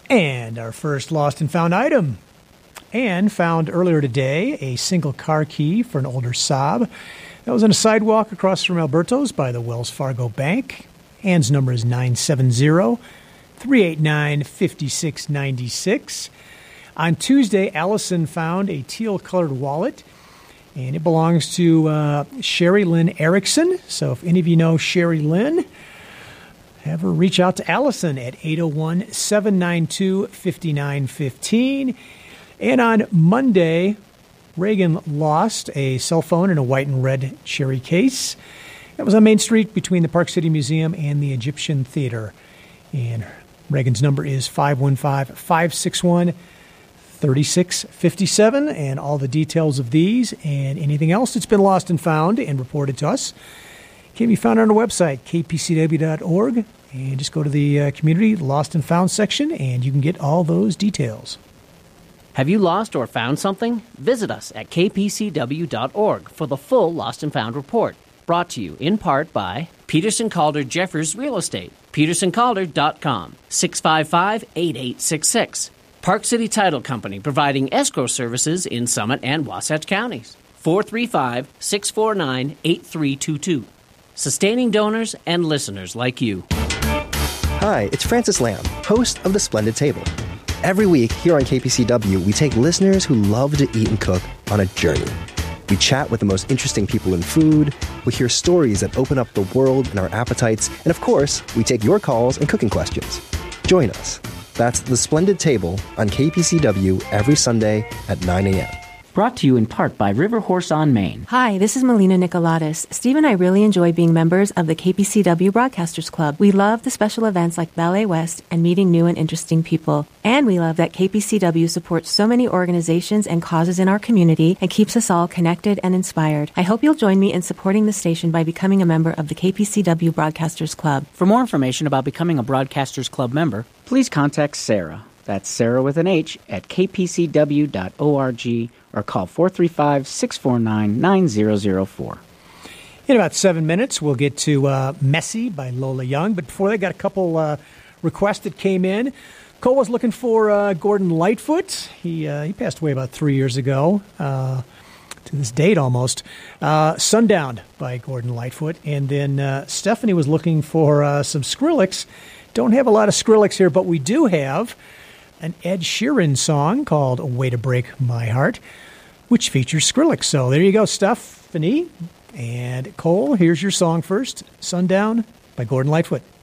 And our first lost and found item. Anne found earlier today a single car key for an older Saab that was on a sidewalk across from Alberto's by the Wells Fargo Bank. Anne's number is 970-389-5696. On Tuesday, Allison found a teal-colored wallet, and it belongs to Sherry Lynn Erickson. So if any of you know Sherry Lynn, have her reach out to Allison at 801-792-5915. And on Monday, Reagan lost a cell phone in a white and red cherry case. That was on Main Street between the Park City Museum and the Egyptian Theater. And Reagan's number is 515-561-3657. And all the details of these and anything else that's been lost and found and reported to us can be found on our website, kpcw.org. And just go to the Community Lost and Found section, and you can get all those details. Have you lost or found something? Visit us at kpcw.org for the full Lost and Found report. Brought to you in part by Peterson Calder Jeffers Real Estate, petersoncalder.com, 655-8866. Park City Title Company, providing escrow services in Summit and Wasatch counties, 435-649-8322. Sustaining donors and listeners like you. Hi, it's Francis Lamb, host of The Splendid Table. Every week here on KPCW, we take listeners who love to eat and cook on a journey. We chat with the most interesting people in food, we hear stories that open up the world and our appetites, and of course, we take your calls and cooking questions. Join us. That's The Splendid Table on KPCW every Sunday at 9 a.m. Brought to you in part by River Horse on Main. Hi, this is Melina Nicolatis. Steve and I really enjoy being members of the KPCW Broadcasters Club. We love the special events like Ballet West and meeting new and interesting people. And we love that KPCW supports so many organizations and causes in our community and keeps us all connected and inspired. I hope you'll join me in supporting the station by becoming a member of the KPCW Broadcasters Club. For more information about becoming a Broadcasters Club member, please contact Sarah. That's Sarah with an H at kpcw.org or call 435-649-9004. In about 7 minutes, we'll get to Messy by Lola Young. But before that, got a couple requests that came in. Cole was looking for Gordon Lightfoot. He passed away about 3 years ago, to this date almost. Sundown by Gordon Lightfoot. And then Stephanie was looking for some Skrillex. Don't have a lot of Skrillex here, but we do have an Ed Sheeran song called A Way to Break My Heart, which features Skrillex. So there you go, Stephanie. And Cole, here's your song first, Sundown by Gordon Lightfoot.